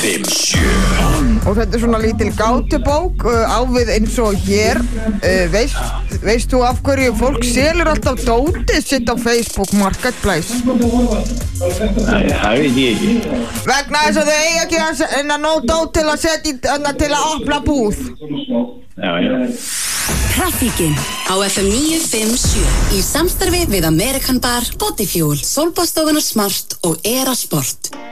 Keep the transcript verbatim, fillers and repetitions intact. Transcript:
fimm sjö. Og þetta er svona lítil gátubók uh, á við eins og hér uh, veist, veist þú af hverju fólk selur alltaf dótið sitt á Facebook Marketplace? Nei, það veit ég ekki. Vegna þess að þau eiga ekki að en að nóg dót til að setja í- til að opna búð. Já, já. Traffíkin á F M níu fimm sjö í samstarfi við American Bar, Bodyfuel, Sólbáðstofuna Smart og Era Sport.